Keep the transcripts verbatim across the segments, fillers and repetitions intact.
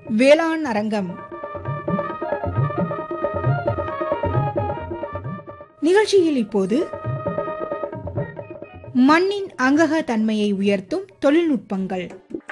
வேளாண் அரங்கம் நிகழ்ச்சியில் இப்போது மண்ணின் அங்கக தன்மையை உயர்த்தும் தொழில்நுட்பங்கள்.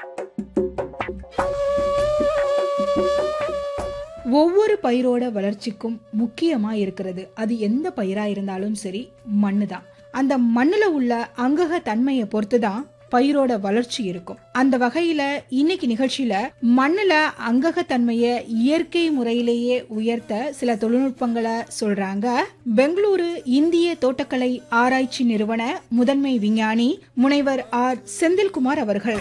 ஒவ்வொரு பயிரோட வளர்ச்சிக்கும் முக்கியமா இருக்கிறது, அது எந்த பயிரா இருந்தாலும் சரி, மண்ணு தான். அந்த மண்ணுல உள்ள அங்கக தன்மையை பொறுத்துதான் பயிரோட வளர்ச்சி இருக்கும். அந்த வகையில இன்னைக்கு நிகழ்ச்சியில மண்ணுல அங்கக தன்மையை இயற்கை முறையிலேயே உயர்த்த சில தொழில்நுட்பங்களை சொல்றாங்க. பெங்களூரு இந்திய தோட்டக்கலை ஆராய்ச்சி நிறுவன முதன்மை விஞ்ஞானி முனைவர் ஆர் செந்தில்குமார் அவர்கள்.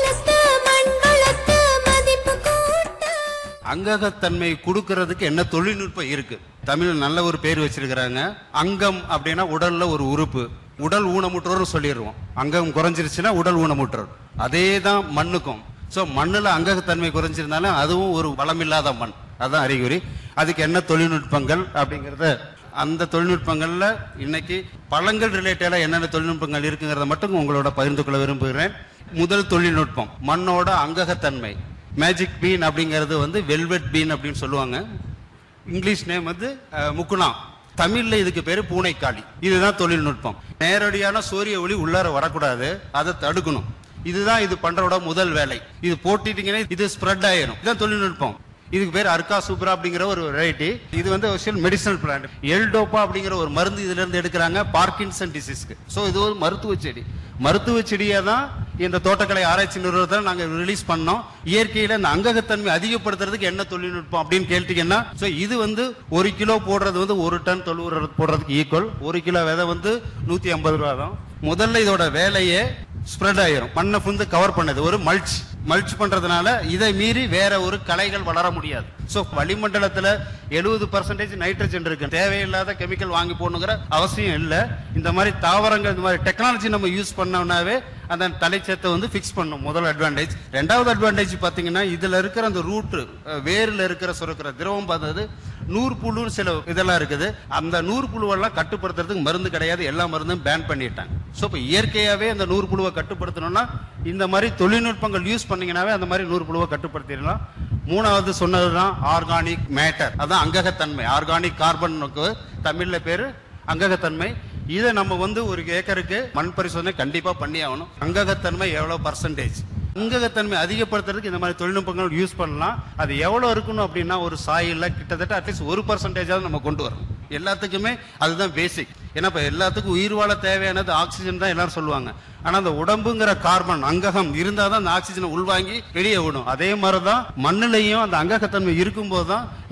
அங்ககத்தன்மை கொடுக்கறதுக்கு என்ன தொழில்நுட்பம் இருக்கு? தமிழ் நல்ல ஒரு பேர் வச்சிருக்கிறாங்க. அங்கம் அப்படின்னா உடல்ல ஒரு உறுப்பு. உடல் ஊனமுற்றோர் சொல்லிடுவோம். அங்கம் குறைஞ்சிருச்சுன்னா உடல் ஊனமுற்றோர். அதே தான் மண்ணுக்கும். ஸோ மண்ணுல அங்ககத்தன்மை குறைஞ்சிருந்தாலும் அதுவும் ஒரு வளமில்லாத மண். அதுதான் அறிகுறி. அதுக்கு என்ன தொழில்நுட்பங்கள் அப்படிங்கறத, அந்த தொழில்நுட்பங்கள்ல இன்னைக்கு பழங்கள் ரிலேட்டடா என்னென்ன தொழில்நுட்பங்கள் இருக்குங்கிறத மட்டும் உங்களோட பகிர்ந்து கொள்ள விரும்புகிறேன். முதல் தொழில்நுட்பம் மண்ணோட அங்ககத்தன்மை. மேஜிக் பீன் அப்படிங்கிறது வந்து வெல்வெட் பீன் அப்படின்னு சொல்லுவாங்க. இங்கிலீஷ் நேம் வந்து முக்குனா. தமிழ்ல இதுக்கு பேரு பூனைக்காளி. இதுதான் தொழில்நுட்பம். நேரடியான சூரிய ஒளி உள்ளார வரக்கூடாது, அதை தடுக்கணும். இதுதான் இது பண்றோட முதல் வேலை. இது போட்டிட்டீங்கன்னா இது ஸ்ப்ரெட் ஆயிரும். இதுதான் தொழில்நுட்பம். இதுக்கு பேர் அர்கா சூப்ரா அப்படிங்கிற ஒரு வெரைட்டி. இது வந்து மெடிசனல் பிளான்ட். எல்டோப்பா அப்படிங்கிற ஒரு மருந்து இதுல இருந்து எடுக்கிறாங்க பார்க்கின்சன் டிசீஸ்க்கு. சோ இது ஒரு மருத்துவ செடி. மருத்துவ செடியை தான் இந்த தோட்டக்கலை ஆராய்ச்சி நிறுவனத்தில் நாங்க ரிலீஸ் பண்ணோம். இயற்கையில இந்த அங்ககத்தன்மை அதிகப்படுத்துறதுக்கு என்ன தொழில்நுட்பம் அப்படின்னு கேட்டீங்கன்னா, இது வந்து ஒரு கிலோ போடுறது வந்து ஒரு டன் தொழு போடுறதுக்கு ஈக்குவல். ஒரு கிலோ விதை வந்து நூத்தி ஐம்பது ரூபா தான். முதல்ல இதோட வேலையே ஸ்ப்ரெட் ஆயிரும். மண்ணை வந்து கவர் பண்ணது ஒரு மல்ச். மல்ச் பண்றதுனால இதை மீறி வேற ஒரு களைகள் வளர முடியாது. சோ வளிமண்டலத்துல எழுபது பர்சன்டேஜ் நைட்ரஜன் இருக்கு. தேவையில்லாத கெமிக்கல் வாங்கி போடணுங்கிற அவசியம் இல்ல. இந்த மாதிரி தாவரங்கள், இந்த மாதிரி டெக்னாலஜி நம்ம யூஸ் பண்ணோம்னாவே அந்த தலைச்சத்தை வந்து பிக்ஸ் பண்ணும். முதல் அட்வான்டேஜ். ரெண்டாவது அட்வான்டேஜ் பாத்தீங்கன்னா, இதுல இருக்கிற அந்த ரூட், வேர்ல இருக்கிற சுரக்கிற திரவம் பார்த்தது நூறு புழுன்னு சில இதெல்லாம் இருக்குது. அந்த நூறு புழுவெல்லாம் கட்டுப்படுத்துறதுக்கு மருந்து கிடையாது. எல்லா மருந்தும் பேன் பண்ணிட்டாங்க. சோ இப்ப இயற்கையாவே அந்த நூறு புழுவை கட்டுப்படுத்தணும்னா இந்த மாதிரி தொழில்நுட்பங்கள் யூஸ் பண்ணீங்கன்னாவே அந்த மாதிரி நூறு புழுவை கட்டுப்படுத்திடலாம். மூணாவது சொன்னதுதான் ஆர்கானிக் மேட்டர். அதான் அங்ககத்தன்மை. ஆர்கானிக் கார்பனுக்கு தமிழ்ல பேரு அங்ககத்தன்மை. இதை நம்ம வந்து ஒரு ஏக்கருக்கு மண் பரிசோதனை கண்டிப்பா பண்ணி ஆகணும். அங்ககத்தன்மை எவ்வளவு பர்சன்டேஜ், அங்ககத்தன்மை அதிகப்படுத்துறதுக்கு இந்த மாதிரி தொழில்நுட்பங்கள் யூஸ் பண்ணலாம். அது எவ்வளவு இருக்கணும் அப்படின்னா, ஒரு சாயில்ல கிட்டத்தட்ட அட்லீஸ்ட் ஒரு பர்சன்டேஜாவது நம்ம கொண்டு வரணும். எல்லாத்துக்குமே அதுதான் பேசிக். ஏன்னா இப்ப எல்லாத்துக்கும் உயிர் வாழ தேவையானது ஆக்சிஜன் தான் எல்லாரும் சொல்லுவாங்க. ஆனா அந்த உடம்புங்கிற கார்பன் அங்ககம் இருந்தாதான் அந்த ஆக்சிஜனை உள்வாங்கி வெளியே விடும். அதே மாதிரிதான் மண்ணிலையும் அந்த அங்ககத்தன்மை இருக்கும் போதுதான்